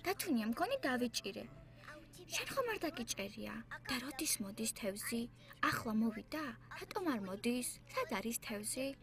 დათუნია მგონი დავიჭირე. შენ ხომ არ დაგიჭერია? და როდის მოდის თევზი? ახლა მოვიდა? რატომ არ მოდის? სად არის თევზი?